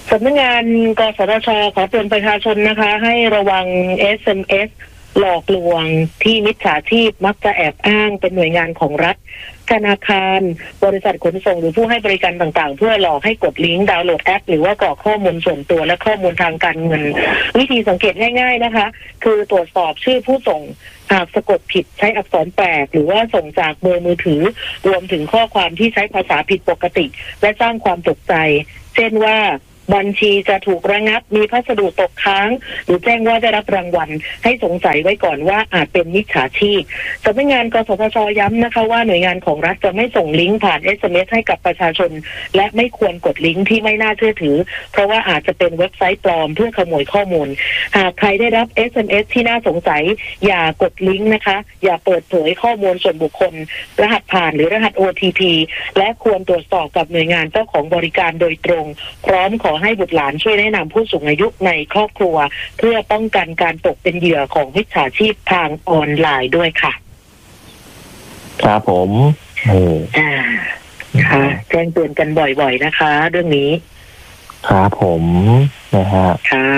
สำนักงานกสทช.ขอเตือนประชาชนนะคะให้ระวัง SMS หลอกลวงที่มิจฉาชีพมักจะแอบอ้างเป็นหน่วยงานของรัฐธนาคารบริษัทขนส่งหรือผู้ให้บริการต่างๆเพื่อหลอกให้กดลิงก์ดาวน์โหลดแอปหรือว่ากรอกข้อมูลส่วนตัวและข้อมูลทางการเงินวิธีสังเกตง่ายๆนะคะคือตรวจสอบชื่อผู้ส่งหากสะกดผิดใช้อักษรแปลกหรือว่าส่งจากเบอร์มือถือรวมถึงข้อความที่ใช้ภาษาผิดปกติและสร้างความตกใจเช่นว่าบัญชีจะถูกระงับมีพัสดุตกค้างหรือแจ้งว่าได้รับรางวัลให้สงสัยไว้ก่อนว่าอาจเป็นมิจฉาชีพสำนักงานกสทช.ย้ำนะคะว่าหน่วยงานของรัฐจะไม่ส่งลิงก์ผ่าน SMS ให้กับประชาชนและไม่ควรกดลิงก์ที่ไม่น่าเชื่อถือเพราะว่าอาจจะเป็นเว็บไซต์ปลอมเพื่อขโมยข้อมูลหากใครได้รับ SMS ที่น่าสงสัยอย่ากดลิงก์นะคะอย่าเปิดเผยข้อมูลส่วนบุคคลรหัสผ่านหรือรหัส OTP และควรตรวจสอบกับหน่วยงานเจ้าของบริการโดยตรงพร้อมขอให้บุตรหลานช่วยแนะนำผู้สูงอายุในครอบครัวเพื่อป้องกันการตกเป็นเหยื่อของมิจฉาชีพทางออนไลน์ด้วยค่ะครับผมค่ะแจ้งเตือนกันบ่อยๆนะคะเรื่องนี้ครับผมนะฮะค่ะ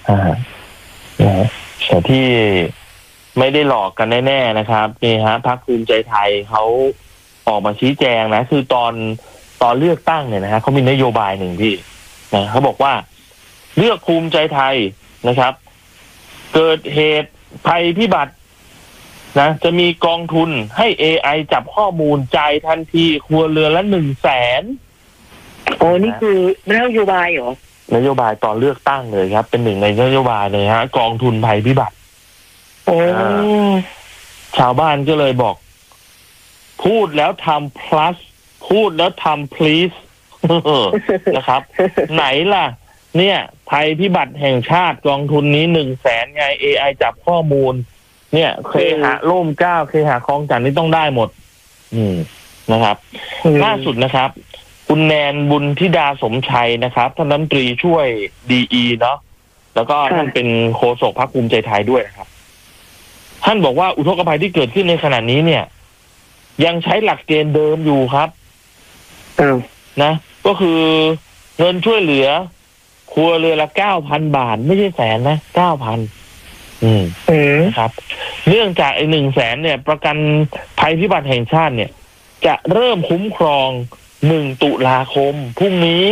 แต่ที่ไม่ได้หลอกกันแน่ๆนะครับนี่ฮะพรรคภูมิใจไทยเขาออกมาชี้แจงนะคือตอนเลือกตั้งเนี่ยนะฮะเขามีนโยบายหนึ่งที่นะเขาบอกว่าเลือกภูมิใจไทยนะครับเกิดเหตุภัยพิบัตินะจะมีกองทุนให้ AI จับข้อมูลจ่ายทันทีครัวเรือนละ 100,000 โอ้นี่คือนโยบายเหรอนโยบายตอนเลือกตั้งเลยครับเป็นหนึ่งในนโยบายเลยฮะกองทุนภัยพิบัติโอ้ชาวบ้านก็เลยบอกพูดแล้วทำ plus พูดแล้วทำ please นะครับไหนล่ะเนี่ยภัยพิบัติแห่งชาติกองทุนนี้ 100,000 ไง AI จับข้อมูลเนี่ยเคหะร่มเกล้าเคหะคลองจันทน์นี่ต้องได้หมดนะครับล่าสุดนะครับคุณแนนบุญธิดาสมชัยนะครับท่านรัฐมนตรีช่วยดีเนาะแล้วก็ท่านเป็นโฆษกพรรคภูมิใจไทยด้วยนะครับท่านบอกว่าอุทกภัยที่เกิดขึ้นในขณะนี้เนี่ยยังใช้หลักเกณฑ์เดิมอยู่ครับนะก็คือเงินช่วยเหลือครัวเรือนละ 9,000 บาทไม่ใช่แสนนะ 9,000 นะครับเนื่องจากไอ้ 100,000 เนี่ยประกันภัยพิบัติแห่งชาติเนี่ยจะเริ่มคุ้มครอง1 ตุลาคมพรุ่งนี้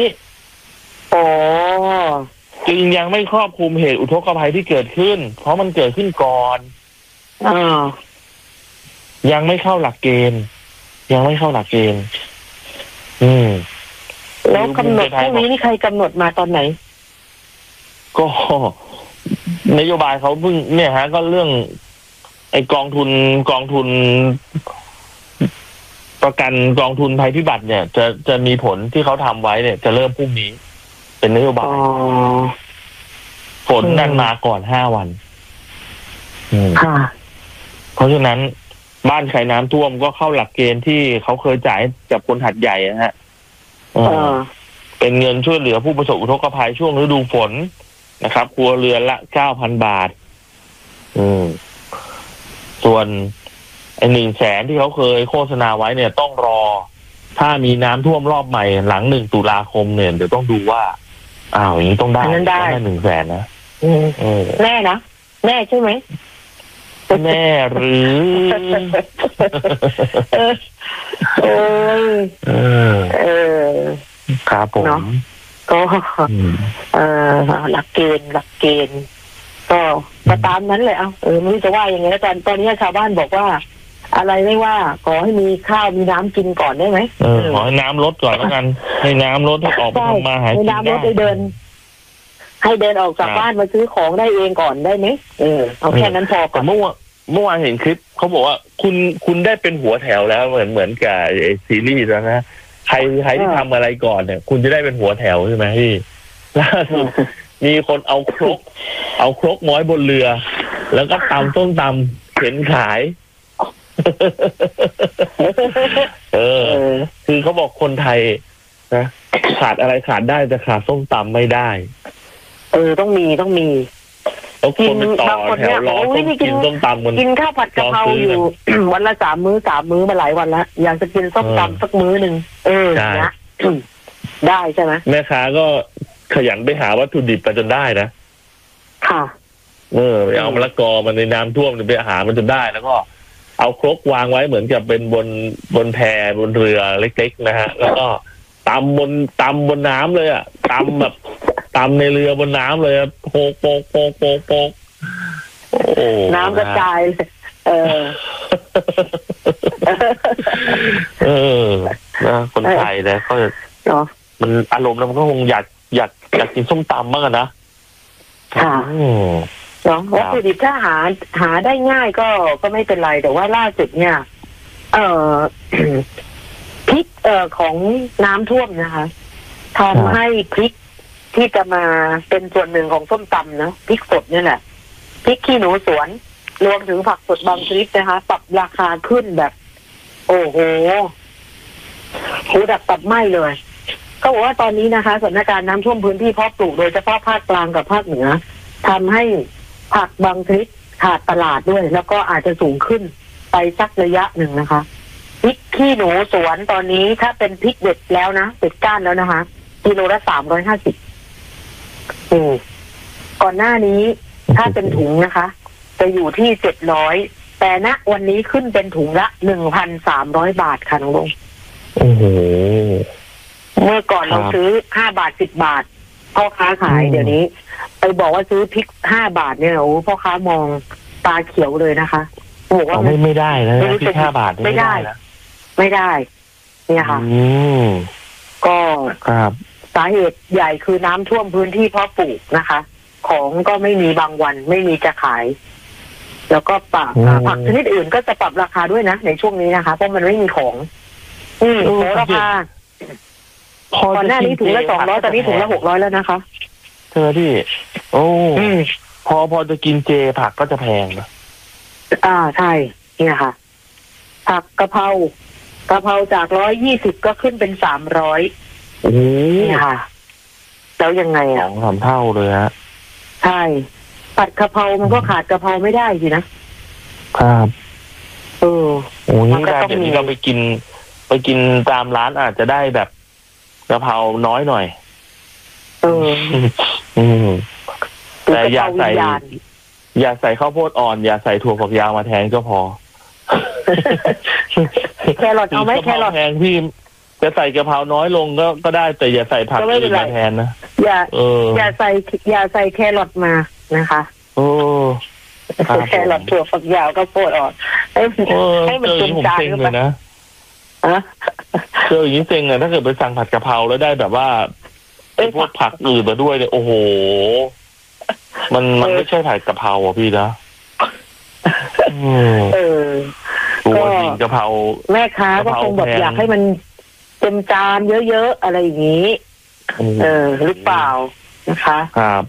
จึงยังไม่ครอบคลุมเหตุอุทกภัยที่เกิดขึ้นเพราะมันเกิดขึ้นก่อนยังไม่เข้าหลักเกณฑ์แล้วกำหนดพรุ่งนี้นี่ใครกำหนดมาตอนไหนก็นโยบายเขาเพิ่งเนี่ยฮะก็เรื่องไอ้กองทุนประกันกองทุนภัยพิบัติเนี่ยจะมีผลที่เขาทำไว้เนี่ยจะเริ่มพรุ่งนี้เป็นนโยบายผลนั้นมาก่อน5 วันเพราะฉะนั้นบ้านใครน้ำท่วมก็เข้าหลักเกณฑ์ที่เขาเคยจ่ายกับคนหัดใหญ่นะฮะเป็นเงินช่วยเหลือผู้ประสบอุทกภัยช่วงฤดูฝนนะครับครัวเรือนละ 9,000 บาทส่วนไอ้ 100,000 ที่เขาเคยโฆษณาไว้เนี่ยต้องรอถ้ามีน้ำท่วมรอบใหม่หลัง1 ตุลาคมเนี่ยเดี๋ยวต้องดูว่าอย่างนี้ต้องได้100,000 นะแน่นะแน่ใช่ไหมแน่หรือครับผมก็หลักเกณฑ์ก็มาตามนั้นเลยไม่รู้จะว่ายังไงแล้วตอนนี้ชาวบ้านบอกว่าอะไรไม่ว่าขอให้มีข้าวมีน้ำกินก่อนได้ไหมขอให้น้ำลดก่อนแล้วกันให้น้ำลดให้ออกไปทำมาหากินได้ให้น้ำลดให้เดินออกจากบ้านมาซื้อของได้เองก่อนได้ไหมเอาแค่นั้นพอก่อนเมื่อวานเห็นคลิปเขาบอกว่าคุณได้เป็นหัวแถวแล้วเหมือนกับซีรีส์แล้วนะใครที่ทำอะไรก่อนเนี่ยคุณจะได้เป็นหัวแถวใช่ไหมพี่ล่าสุดมีคนเอาครกม้อยบนเรือแล้วก็ตำส้มตำเข็นขายคือเขาบอกคนไทยนะขาดอะไรขาดได้แต่ขาดส้มตำไม่ได้ต้องมีแล้วคนไปต่อแถวรอกินส้มตำกินข้าวผัดกะเพราอยู่ วันละ3 มื้อมาหลายวันแล้วอยากจะกินส้มตำสักมื้อนึงนะได้ใช่ไหมแม่ค้าก็ขยันไปหาวัตถุดิบไปจนได้นะค่ะไปเอามะละกอมันในน้ำท่วมไปหามันจนได้แล้วก็เอาครกวางไว้เหมือนกับเป็นบนแพบนเรือเล็กๆนะฮะแล้วก็ตำบนน้ำเลยอ่ะตำแบบตำในเรือบนน้ำเลยโปกโปกโปกโปกโปกน้ำกระจายเลยนะคนไทยนะก็มันอารมณ์แล้วมันก็คงอยากกินส้มตำมากนะค่ะเนาะวัตถุดิบถ้าหาได้ง่ายก็ไม่เป็นไรแต่ว่าล่าสุดเนี่ยพริกของน้ำท่วมนะคะทำให้พริกที่จะมาเป็นส่วนหนึ่งของส้มตำนะพริกสดนี่แหละพริกขี้หนูสวนรวมถึงผักสดบางชนิดนะคะปรับราคาขึ้นแบบโอ้โหหูดับตับไหมเลยก็บอกว่าตอนนี้นะคะสถานการณ์น้ำท่วมพื้นที่เพาะปลูกโดยเฉพาะภาคกลางกับภาคเหนือทำให้ผักบางชนิดขาดตลาดด้วยแล้วก็อาจจะสูงขึ้นไปสักระยะหนึ่งนะคะพริกขี้หนูสวนตอนนี้ถ้าเป็นพริกเด็ดแล้วนะเด็ดก้านแล้วนะคะกิโลละ350ก่อนหน้านี้ถ้าเป็นถุงนะคะจะอยู่ที่700แต่ณวันนี้ขึ้นเป็นถุงละ 1,300 บาทค่ะน้องลุงโอ้โหเมื่อก่อนเราซื้อ5 บาท10 บาทพ่อค้าขายเดี๋ยวนี้ไปบอกว่าซื้อพริก5 บาทเนี่ยโอ้พ่อค้ามองตาเขียวเลยนะคะบอกว่าไม่ได้นะพริก5 บาทไม่ได้เนี่ยค่ะก็ครับสาเหตุใหญ่คือน้ำท่วมพื้นที่เพาะปลูกนะคะของก็ไม่มีบางวันไม่มีจะขายแล้วก็ผักชนิดอื่นก็จะปรับราคาด้วยนะในช่วงนี้นะคะเพราะมันไม่มีของโหราคาก่อนหน้านี้ถุงละ200ตอนนี้ถุงละ600แล้วนะคะเธอที่โอ้พอจะกินเจผักก็จะแพงนะใช่เนี่ยค่ะผักกะเพราจาก120ก็ขึ้นเป็น300เนี่ยค่ะแล้วยังไง 2-3 เท่าเลยฮะใช่ผัดกะเพรามันก็ขาดกะเพราไม่ได้สินะครับโอ้ยนี่ได้เดี๋ยวนี้เราไปกินตามร้านอาจจะได้แบบกะเพราน้อยหน่อยแต่อย่าใส่ข้าวโพดอ่อนอย่าใส่ถั่วฝักยาวมาแทนก็พอแครอทเอาไหมแครอทแพงพี่จะใส่กะเพราน้อยลงก็ได้แต่อย่าใส่ผักอื่นมาแทนนะอย่าใส่แครอทมานะคะแครอทถั่วฝักยาวก็โพดอ่อนให้มันเป็นจานเลยนะอย่างนี้เซ็งเลยถ้าเกิดไปสั่งผัดกะเพราแล้วได้แบบว่าพวกผักอื่นมาด้วยเนี่ยโอ้โหมันไม่ใช่ผัดกะเพราอ่ะพี่นะตัวจริงกะเพราแม่ค้าก็คงแบบอยากให้มันเต็มจานเยอะๆอะไรอย่างนี้หรือเปล่านะคะครับ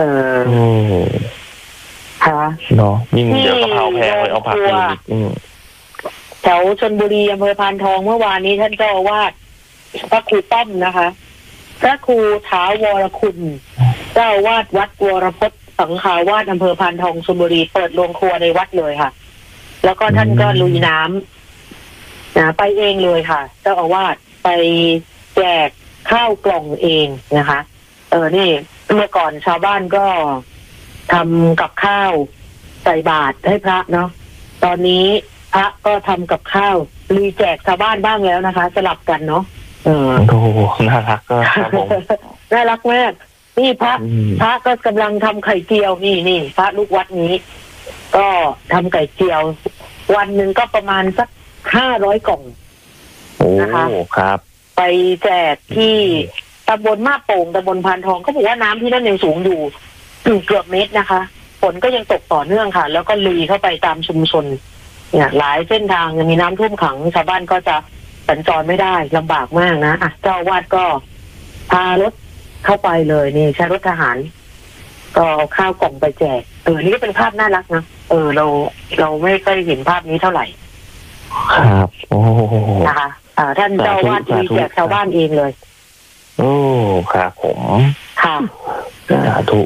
ค่ะเนาะยิ่งเดี๋ยวกะเพราแพงเลยเอาผักอื่นอีกแถวชลบุรีอำเภอพานทองเมื่อวานนี้ท่านเจ้าอาวาสพระครูต้อมนะคะพระครูท้าวรคุณเจ้าอาวาสวัดวรพจน์สังฆาวาสอำเภอพานทองชลบุรีเปิดโรงครัวในวัดเลยค่ะแล้วก็ท่านก็ลุยน้ำไปเองเลยค่ะเจ้าอาวาสไปแจกข้าวกล่องเองนะคะนี่เมื่อก่อนชาวบ้านก็ทำกับข้าวใส่บาตรให้พระเนาะตอนนี้พระก็ทำกับข้าวรีแจกชาวบ้านบ้างแล้วนะคะสลับกันเนาะโอ้น่ารักก็ครับผมน่ารักมากนี่พระก็กำลังทำไข่เจียวนี่พระลูกวัดนี้ก็ทำไข่เจียววันหนึ่งก็ประมาณสัก500 กล่องนะคะครับไปแจกที่ตำบลมาโป่งตำบลพานทองเขาบอกว่าน้ำที่นั่นยังสูงอยู่เกือบเมตรนะคะฝนก็ยังตกต่อเนื่องค่ะแล้วก็ลุยเข้าไปตามชุมชนเนี่ยหลายเส้นทางยังมีน้ำท่วมขังชาวบ้านก็จะสัญจรไม่ได้ลำบากมากนะเจ้าอาวาสก็พารถเข้าไปเลยนี่ใช้รถทหารก็เอาข้าวกล่องไปแจกนี่ก็เป็นภาพน่ารักนะเราไม่เคยเห็นภาพนี้เท่าไหร่ครับโอ้นะคะท่านเจ้าอาวาสมีแจกชาวบ้านเองเลยโอ้ครับผมค่ะสาธุ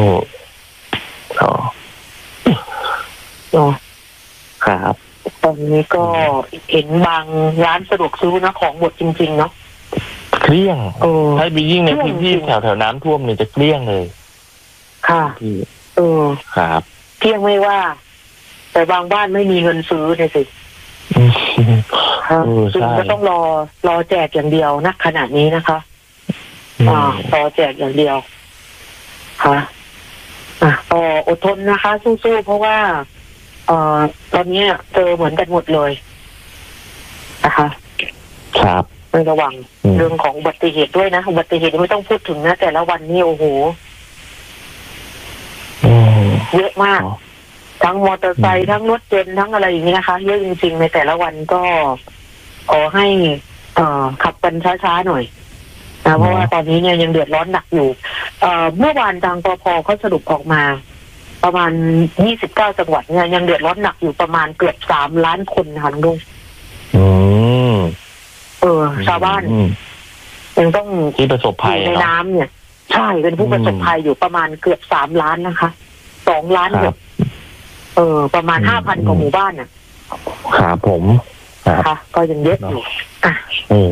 ครับตอนนี้ก็เห็นบางร้านสะดวกซื้อนะของหมดจริงๆเนาะคเกลี้ยงโอ้ถ้าไปยิ่งในพื้นที่เกลี้ยงแถวน้ำท่วมเนี่ยจะเกลี้ยงเลยค่ะพี่ ครับเที่ยงไม่ว่า แต่บางบ้านไม่มีเงินซื้อเนี่ยสิซึ่งใช่ก็ต้องรอแจกอย่างเดียวนะขนาดนี้นะคะรอแจกอย่างเดียวค่ะก็อดทนนะคะสู้ๆเพราะว่าตอนนี้เจอเหมือนกันหมดเลยนะคะครับไม่ระวังเรื่องของอุบัติเหตุด้วยนะอุบัติเหตุไม่ต้องพูดถึงนะแต่ละวันนี่โอ้โหเยอะมากทั้งมอเตอร์ไซค์ทั้งรถยนต์ทั้งอะไรอย่างนี้นะคะเยอะจริงๆในแต่ละวันก็ขอให้ขับกันช้าๆหน่อยนะเพราะว่าตอนนี้เนี่ยยังเดือดร้อนหนักอยู่เมื่อวานทางปภเขาสรุปออกมาประมาณ29จังหวัดเนี่ยยังเดือดร้อนหนักอยู่ประมาณเกือบ3 ล้านคนนะคะลุงชาวบ้านยังต้องที่ประสบภัยในน้ำเนี่ยใช่เป็นผู้ประสบภัยอยู่ประมาณเกือบ3 ล้านนะคะ2 ล้านเกือบประมาณ 5,000 กว่าหมู่บ้านน่ะครับผมค่ะก็ยังเยอะอยู่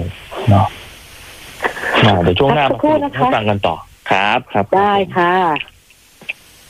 เนาะเดี๋ยวช่วงหน้ามาฟังกันต่อครับได้ค่ะ